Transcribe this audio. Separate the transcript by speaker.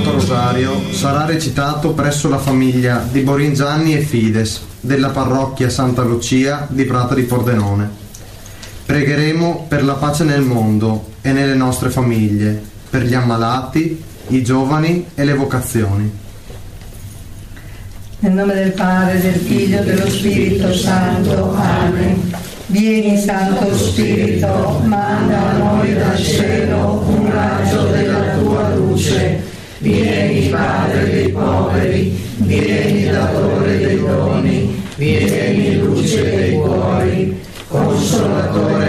Speaker 1: Santo Rosario sarà recitato presso la famiglia di Borin Gianni e Fides della parrocchia Santa Lucia di Prata di Pordenone. Pregheremo per la pace nel mondo e nelle nostre famiglie, per gli ammalati, i giovani e le vocazioni.
Speaker 2: Nel nome del Padre, del Figlio e dello Spirito Santo. Amen. Vieni, Santo Spirito, manda a noi dal cielo un raggio della tua luce. Vieni, Padre dei poveri, vieni, datore dei doni, vieni, luce dei cuori, consolatore